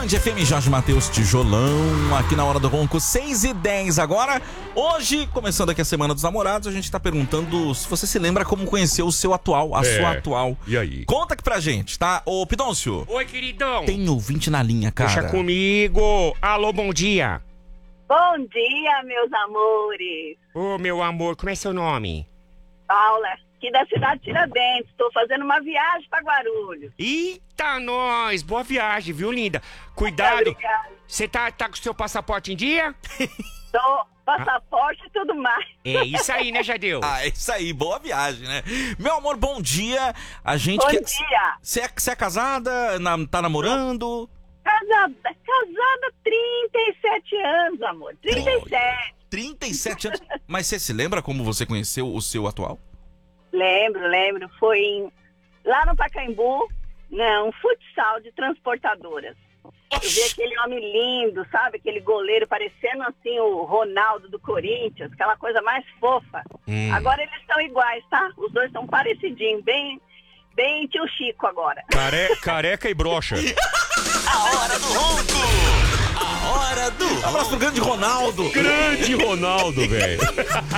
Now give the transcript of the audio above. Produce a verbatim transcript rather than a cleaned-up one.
F M, Jorge Mateus Tijolão, aqui na Hora do Ronco, seis e dez agora. Hoje, começando aqui a Semana dos Namorados, a gente tá perguntando se você se lembra como conheceu o seu atual, a É. sua atual. E aí? Conta aqui pra gente, tá? Ô, Pidôncio. Oi, queridão. Tem ouvinte na linha, cara. Deixa comigo. Alô, bom dia. Bom dia, meus amores. Ô, meu amor, como é seu nome? Paula, aqui da cidade de Tiradentes. Estou fazendo uma viagem para Guarulhos. Eita, nós. Boa viagem, viu, linda? Cuidado. Obrigada. Você tá, tá com o seu passaporte em dia? Tô, passaporte e tudo mais. É isso aí, né, Jadeu? Ah, é isso aí, boa viagem, né? Meu amor, bom dia. A gente Bom quer... dia. Você é, você é casada? Na- tá namorando? Casada, casada trinta e sete anos, amor. trinta e sete. trinta e sete anos. Mas você se lembra como você conheceu o seu atual? Lembro, lembro. Foi em, lá no Pacaembu, né, um futsal de transportadoras. Eu vi aquele homem lindo, sabe? Aquele goleiro parecendo assim o Ronaldo do Corinthians, aquela coisa mais fofa. Hum. Agora eles estão iguais, tá? Os dois estão parecidinhos, bem, bem tio Chico agora. Care... Careca e brocha. A Hora do Ronco! A Hora do... Abraço pro grande Ronaldo! Grande Ronaldo, velho.